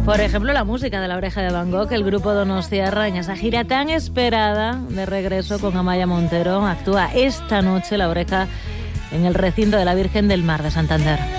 Por ejemplo, la música de La Oreja de Van Gogh, el grupo donostiarra, en esa gira tan esperada de regreso con Amaya Montero, actúa esta noche La Oreja en el recinto de la Virgen del Mar de Santander.